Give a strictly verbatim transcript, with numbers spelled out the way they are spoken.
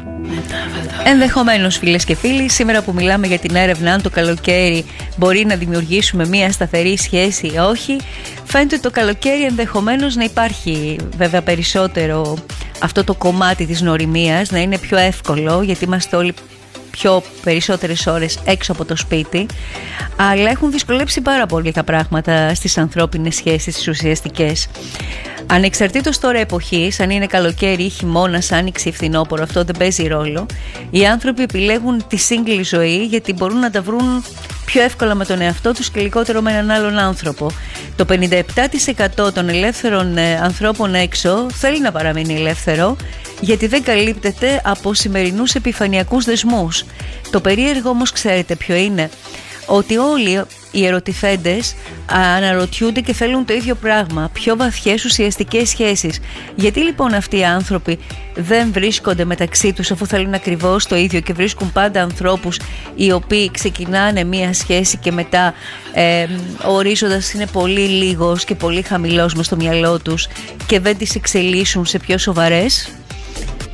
Ενδεχομένως, φίλες και φίλοι, σήμερα που μιλάμε για την έρευνα αν το καλοκαίρι μπορεί να δημιουργήσουμε μια σταθερή σχέση ή όχι, φαίνεται το καλοκαίρι ενδεχομένως να υπάρχει βέβαια περισσότερο αυτό το κομμάτι της γνωριμίας, να είναι πιο εύκολο, γιατί είμαστε όλοι πιο περισσότερες ώρες έξω από το σπίτι, αλλά έχουν δυσκολέψει πάρα πολύ τα πράγματα στις ανθρώπινες σχέσεις, τις ουσιαστικές. Ανεξαρτήτως τώρα εποχής, αν είναι καλοκαίρι ή χειμώνας, άνοιξη ή φθινόπωρο, αυτό δεν παίζει ρόλο. Οι άνθρωποι επιλέγουν τη single ζωή γιατί μπορούν να τα βρουν πιο εύκολα με τον εαυτό τους και λιγότερο με έναν άλλον άνθρωπο. Το πενήντα επτά τοις εκατό των ελεύθερων ε, ανθρώπων έξω θέλει να παραμείνει ελεύθερο, γιατί δεν καλύπτεται από σημερινούς επιφανειακούς δεσμούς. Το περίεργο όμως, ξέρετε ποιο είναι? Ότι όλοι οι ερωτηθέντες αναρωτιούνται και θέλουν το ίδιο πράγμα, πιο βαθιές ουσιαστικές σχέσεις. Γιατί λοιπόν αυτοί οι άνθρωποι δεν βρίσκονται μεταξύ τους, αφού θέλουν ακριβώς το ίδιο και βρίσκουν πάντα ανθρώπους οι οποίοι ξεκινάνε μία σχέση και μετά ε, ο ορίζοντας είναι πολύ λίγος και πολύ χαμηλός μες στο μυαλό τους και δεν τις εξελίσσουν σε πιο σοβαρές?